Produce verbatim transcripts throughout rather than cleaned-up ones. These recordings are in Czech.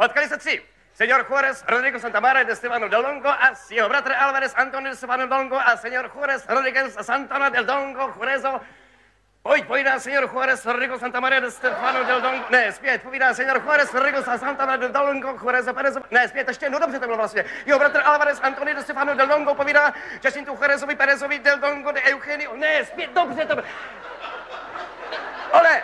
Potkali se tři. Señor Juárez Rodrigo Santamaria de Stefano del Dongo a jeho bratr Alvarez Antonio de Stefano del Dongo a señor Juárez Rodríguez Santana del Dongo Juarezo. Pojď, povídá señor Juárez Rodrigo Santamaria de Stefano del Dongo. Ne, zpět, povídá señor Juárez Rodrigo Santana del Dongo Juarezo Perezo. Ne, zpět, ještě, no dobře to bylo vlastně. Jeho bratr Alvarez Antonio de Stefano del Dongo povídá Jacinto Juarezovi Perezovi del Dongo de Eugenio. Ne, zpět, dobře to bylo. Ole!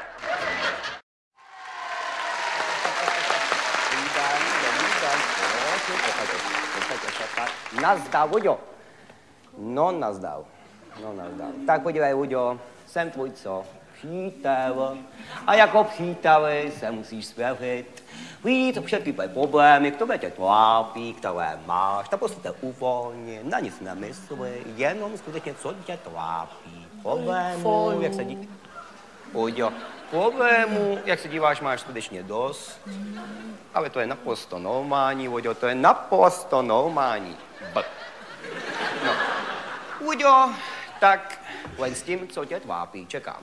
Nazdar, Uďo. No, nazdar. No, nazdar. Tak podívej, Uďo, jsem tvůj co? Přítel. A jako příteli se musíš svěřit. Víc všechny tvoje problémy, které tě trápí, které máš, tak prostě uvolni, na nic nemysli, jenom skutečně, co tě trápí. Problémů, jak se dí... Uďo, problémů, jak se díváš, máš skutečně dost. Ale to je naprosto normální, Uďo, to je naprosto normální. B. No. Uďo, tak len s tím, co tě trápí, čekám.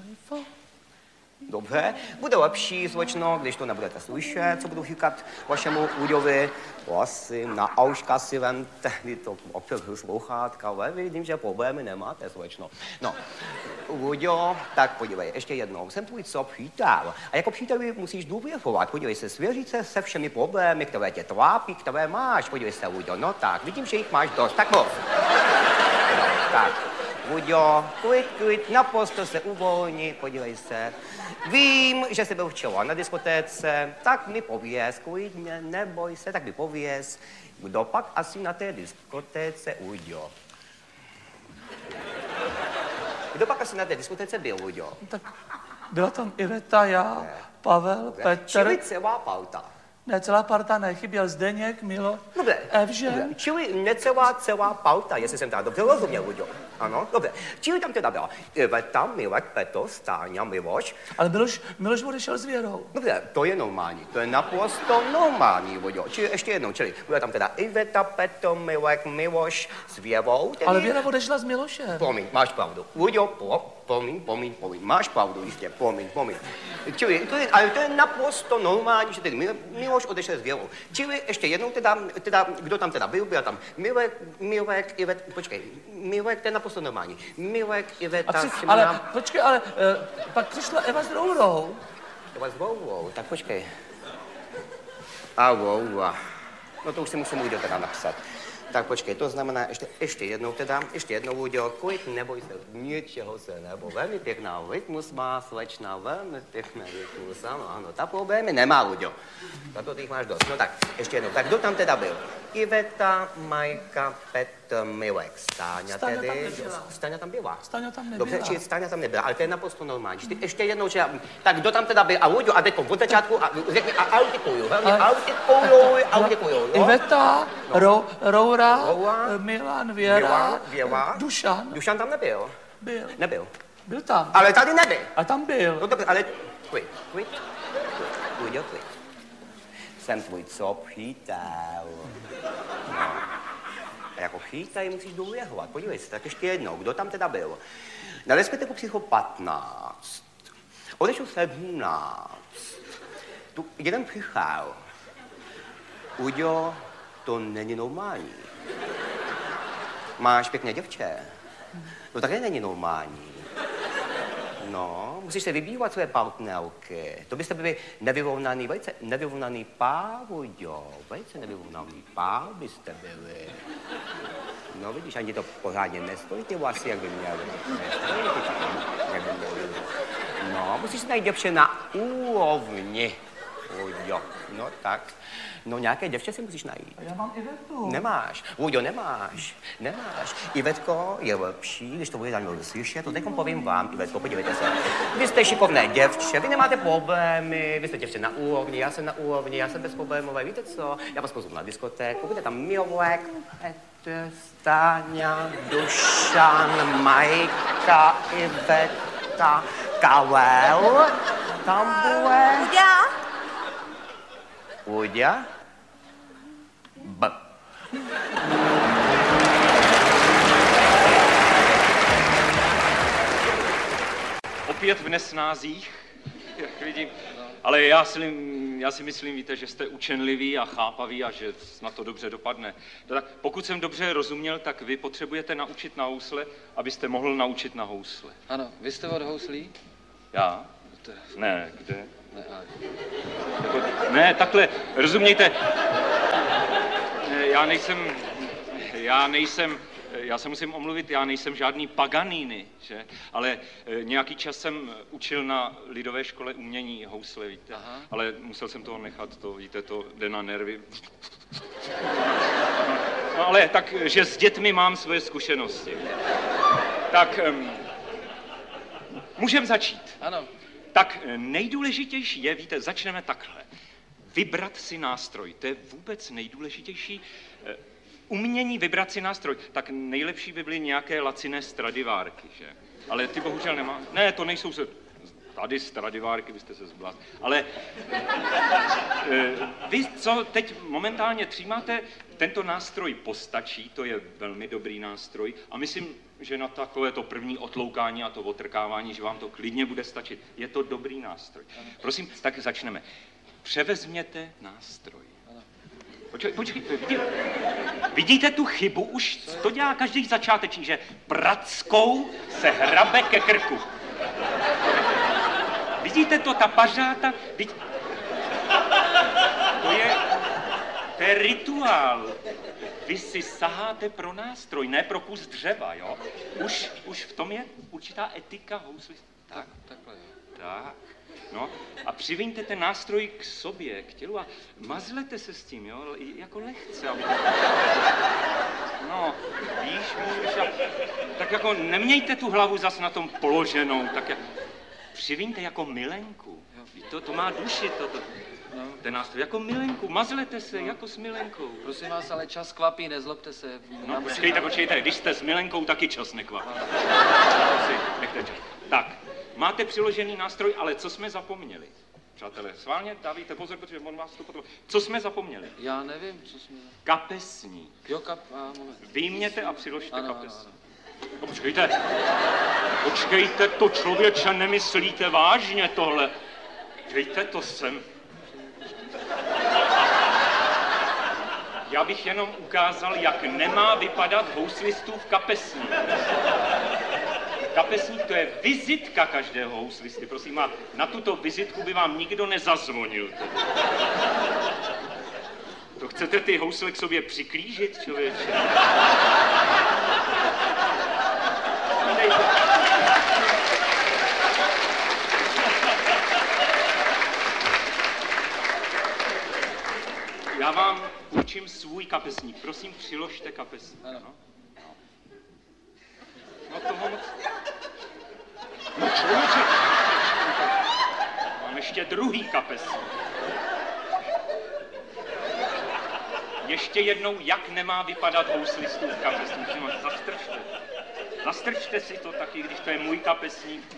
Dobře, bude lepší, slečno, když to nebudete slyšet, co budu říkat vašemu Uďovi. Prosím, na auška si vemte, vy to opět sluchátka, ale vidím, že problémy nemáte, slečno. No, Uďo, tak podívej, ještě jednou, jsem tvůj co přítel. A jako příteli musíš důvěřovat, podívej se, svěřit se se všemi problémy, které tě trápí, které máš, podívej se, Uďo, no tak, vidím, že jich máš dost, tak moc. No, tak. Uďo, klid, klid, naprosto se uvolni, podívej se. Vím, že jsi byl včera na diskotéce, tak mi pověz, klidně, neboj se, tak mi pověz, kdo pak asi na té diskotéce, Uďo? Kdo pak asi na té diskotéce byl, Uďo? Tak byla tam Iveta, já, ne. Pavel, ne. Petr. Čili celá parta. Ne, celá parta ne, chyběl Zdeněk, Milo, dobře, Evžen. Dobře. Čili necelá celá parta, jestli jsem teda dobře rozuměl, Uďo. Ano, dobře. Čili tam teda byla Iveta, Milek, Petr, Stáňa, Miloš. Ale Miloš, Miloš odešel s Věrou. Dobře, to je normální, to je naprosto normální, Uďo. Čili ještě jednou, čili byla tam teda Iveta, Petr, Milek, Miloš s Věrou. Tedy... Ale Věra odešla s Milošem. Promiň, máš pravdu. Uďo, po, promiň, promiň, promiň, máš pravdu, jistě, promiň, promiň. Čili, to je, ale to je naprosto normální, že tedy Miloš odešel s Věrou. Čili ještě jednou teda, teda, kdo tam teda byl, byl tam Milek, Milek, Ivet, počkej, Milek, to je naprosto normální. Milek, Iveta, při, ale, nám... počkej, ale uh, pak přišla Eva s Rourou. Eva s Rourou, tak počkej. A Roura. No to už si musím Uďo teda napsat. Tak počkej, to znamená ještě, ještě jednou teda, ještě jednou Uďo, klid, neboj se, ničeho se nebo. Velmi pěkná rytmus má, slečna, velmi pěkná rytmus, ano, ano, ta problémy nemá, Uďo. Za to ty jich máš dost. No tak, ještě jednou, tak kdo tam teda byl? Iveta, Majka, Petr, Milek, Stáňa, Stáňa tedy. Tam nebyla. Stáňa tam byla. Stáňa tam nebyla. Dobře, či Stáňa tam nebyla, ale to je naprosto normální. Ještě jednou, že, tak kdo tam teda byl? A Uďo, a teď od začátku, a řekni, a autikuju, velmi autikuju, autikuju, no. Iveta, no. Ro, Roura, Roura, Milan, Věra, Věra, Věra, Dušan. Dušan tam nebyl. Byl. Nebyl. Byl tam. Ale tady nebyl. A tam byl. No dobře, ale klid, klid, Uďo, klid. Jsem tvůj co přítel. No. A jako přítel musíš důvěřovat. Podívej se, tak ještě jednou, kdo tam teda byl? Na diskotéku přišlo patnáct. Odešel sedmnáct. Tu jeden přišel. Uďo, to není normální. Máš pěkné děvče. No také není normální. No, musíš se vybývat své partnerky. To byste byli nevyrovnaný, velice nevyrovnaný pár, Uďo. Velice nevyrovnaný pár byste byli. No vidíš, ani to pořádně nestojí ty vlasy, jak by měly. Nestojí ty tak, jak by měly. No, musíš najít děvče na úrovni, Uďo. No tak. No nějaké děvče si musíš najít. A já mám Ivetu. Nemáš. Uďo, nemáš. Nemáš. Ivetko je lepší, když to bude tam slyšet, to teďkom povím vám, Ivetko, podívejte se. Vy jste šikovné děvče, vy nemáte problémy, vy jste děvče na úrovni, já jsem na úrovni, já jsem bezproblémové, víte co? Já vás pozvu na diskotéku, bude tam Milek, Petr, Stáňa, Dušan, Majka, Iveta, Karel, tam bude... Uďa? Uďa? B. Opět v nesnázích, jak vidím, ale já si já si myslím, víte, že jste učenliví a chápaví a že na to dobře dopadne. No tak pokud jsem dobře rozuměl, tak vy potřebujete naučit na housle, abyste mohl naučit na housle. Ano, vy jste od houslí? Já? Ne, kde? Ne, ale... jako, ne, takhle, rozumějte, já nejsem, já nejsem, já se musím omluvit, já nejsem žádný Paganini, že? Ale nějaký čas jsem učil na lidové škole umění housle, víte, aha, ale musel jsem toho nechat, to, víte, to jde na nervy. No ale tak, že s dětmi mám svoje zkušenosti. Tak, um, můžeme začít. Ano. Tak nejdůležitější je, víte, začneme takhle. Vybrat si nástroj, to je vůbec nejdůležitější. Umění vybrat si nástroj, tak nejlepší by byly nějaké laciné Stradivárky, že? Ale ty bohužel nemá. Ne, to nejsou se... Tady Stradivárky, byste se zbláznili. Ale vy, co teď momentálně třímáte, tento nástroj postačí, to je velmi dobrý nástroj a myslím, že na takové to první otloukání a to otrkávání, že vám to klidně bude stačit. Je to dobrý nástroj. Prosím, tak začneme. Převezměte nástroj. Počkej, počkejte, vidíte, vidíte tu chybu? Už to dělá každý začátečník, že prackou se hrabe ke krku. Vidíte to, ta pařáta? Vidí... To je, to je rituál. Vy si saháte pro nástroj, ne pro kus dřeva, jo? Už, už v tom je určitá etika hously. Tak, takhle, jo. Tak. No a přiviňte ten nástroj k sobě, k tělu a mazlete se s tím, jo, jako lehce, aby to... No, víš, můžeš a... Tak jako nemějte tu hlavu zas na tom položenou, tak jak... Přiviňte jako milenku, to, to má duši, to, to, no. Ten nástroj, jako milenku, mazlete se, no. Jako s milenkou. Prosím vás, ale čas kvapí, nezlobte se. No, počkejte, počkejte, když jste s milenkou, taky čas nekvapí. Nechte čas. Tak. Máte přiložený nástroj, ale co jsme zapomněli? Přátelé, sválně dávejte pozor, protože on vás to potom... Co jsme zapomněli? Já nevím, co jsme... Kapesník. Jo, kap... A, moment. Vyjměte a přiložte ano, kapesník. Ano, ano. No, počkejte. Počkejte, to člověče, nemyslíte vážně tohle. Dejte to sem. Já bych jenom ukázal, jak nemá vypadat houslistův kapesník. Kapesník, to je vizitka každého houslisty, prosím, a na tuto vizitku by vám nikdo nezazvonil. To chcete ty housle k sobě přiklížit, člověče? Já vám učím svůj kapesník, prosím, přiložte kapesník. Ano. No. No toho moc... No člověče! Mám ještě druhý kapesník. Ještě jednou, jak nemá vypadat houslistův kapesník. Zastrčte. Zastrčte si to taky, když to je můj kapesník.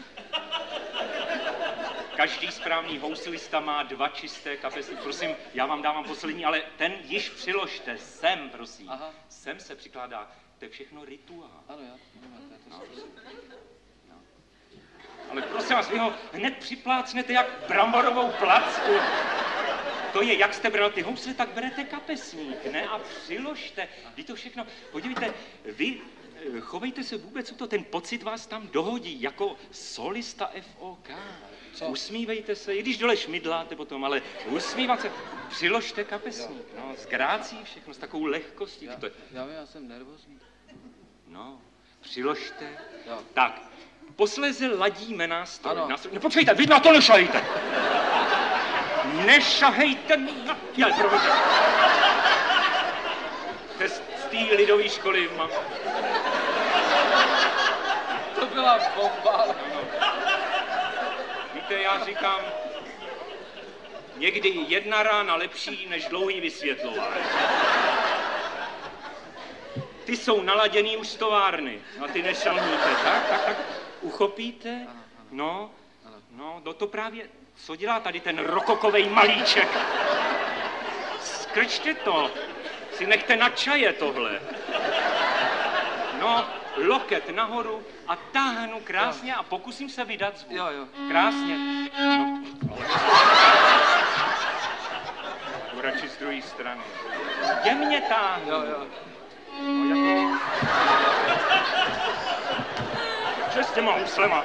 Každý správný houslista má dva čisté kapesníky. Prosím, já vám dávám poslední, ale ten již přiložte. Sem, prosím. Aha. Sem se přikládá. To je všechno rituál. Ano, já. No. No. Ale prosím vás, vy ho hned připlácnete jak bramborovou placku. To je, jak jste bral ty housle, tak berete kapesník, ne? A přiložte. Ví to všechno. Podívejte, vy chovejte se vůbec, to, ten pocit vás tam dohodí, jako solista F O K. Co? Usmívejte se, i když dole šmidláte potom, ale usmívat se. Přiložte kapesník, jo. No, s grácí všechno, s takovou lehkostí. Já, to je... já, já jsem nervózní. No, přiložte. Jo. Tak, posléze ladíme nástroj. Ano. nástroj. No počkejte, vy na to nešahejte. Nešahejte na... Já, promiňte. To je z té lidové školy, mám. To byla bomba. No, no. Víte, já říkám, někdy jedna rána lepší než dlouhý vysvětlování. Ty jsou naladěný už z továrny a ty nešalníte, tak, tak, tak. Uchopíte, no, no, no to právě, co dělá tady ten rokokovej malíček? Skrčte to, si nechte na čaje tohle. No, loket nahoru a táhnu krásně a pokusím se vydat zvuk. Jo, jo. Krásně. No. strany. Jemně táhnu. Jo, jo. No, jako... Co s těma huslema?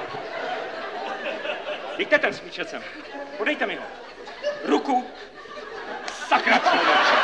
Dejte ten smíčec sem. Podejte mi ho. Ruku. Sakra člověče.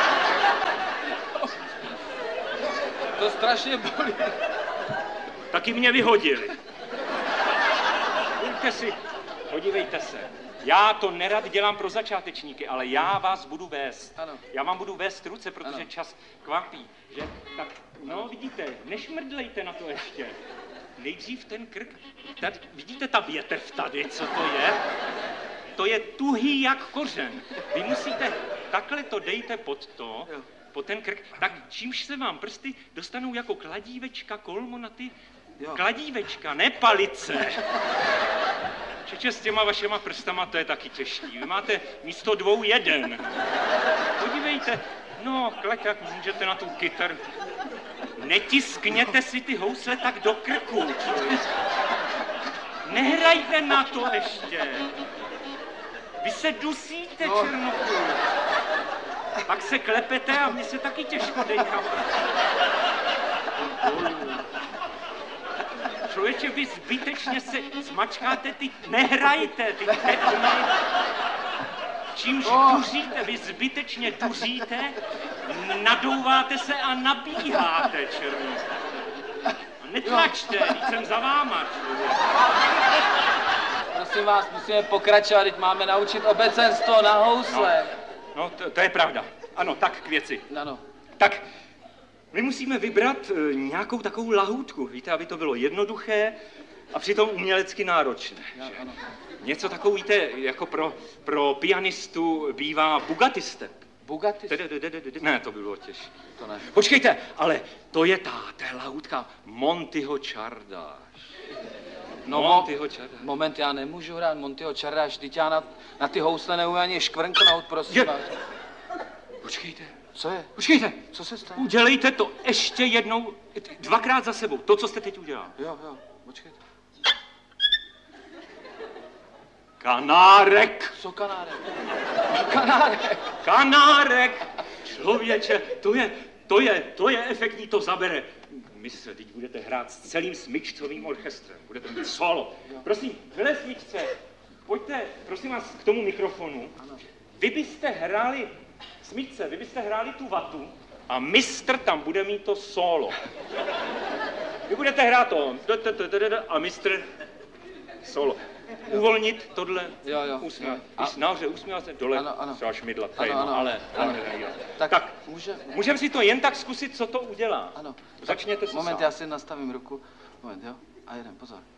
To strašně bolí. Taky mě vyhodili. Pojďte si, podívejte se. Já to nerad dělám pro začátečníky, ale já vás budu vést. Ano. Já vám budu vést ruce, protože Ano. čas kvapí. Že? Tak, no vidíte, nešmrdlejte na to ještě. Nejdřív ten krk. Tady, vidíte ta větev tady, co to je? To je tuhý jak kořen. Vy musíte, takhle to dejte pod to, Jo. pod ten krk, tak čímž se vám prsty dostanou jako kladívečka, kolmo na ty Jo. kladívečka, ne palice. Čeče, s těma vašema prstama to je taky těžký. Vy máte místo dvou jeden. Podívejte, no, klek, jak můžete na tu kytaru. Netiskněte si ty housle tak do krku. Nehrajte na to ještě. Vy se dusíte, No. Černochu. Pak se klepete a mně se taky těžko dejká. Člověče, vy zbytečně se zmačkáte, ty nehrajte, ty ketny. Čímž duříte, vy zbytečně duříte, nadouváte se a nabíháte, černý. A netlačte, když jsem za váma, člověk. Prosím vás, musíme pokračovat, teď máme naučit obecenstvo na housle. No, to, to je pravda. Ano, tak k věci. Ano. Tak, my musíme vybrat e, nějakou takovou lahůdku, víte, aby to bylo jednoduché a přitom umělecky náročné. Ja, ano. Něco takový, víte, jako pro, pro pianistu bývá Bugatti step. Bugatti? Ne, to by bylo těžké. To ne. Počkejte, ale to je ta, ta lahůdka Montyho Čardáš. No, Montyho Čardáš. Moment, já nemůžu hrát Montyho Čardáš, vždyť já na, na ty housle neumím ani škvrnknout, prosím Je. vás. Počkejte, Co je? počkejte. Co se stane? Udělejte to ještě jednou, dvakrát za sebou, to, co jste teď udělal. Jo, jo, počkejte. Kanárek, Co kanárek? Kanárek! kanárek, člověče, to je, to je, to je efektní, to zabere. Mistře, teď budete hrát s celým smyčcovým orchestrem, budete mít solo. Prosím, vyle smyčce, pojďte, prosím vás, k tomu mikrofonu. Vy byste hráli, smyčce, vy byste hráli tu vatu a mistr tam bude mít to solo. Vy budete hrát to a mistr solo. Uvolnit tohle, Jo, jo, usměv. jo. A nahoře usmívat se, dole Ano, ano. třeba šmidlat, to Ano, je jedno, ano, ale... ano. ale ne, jo. Tak, tak může... můžeme si to jen tak zkusit, co to udělá. Ano. Začněte se Moment, sám. já si nastavím ruku. Moment, jo? A jeden, pozor.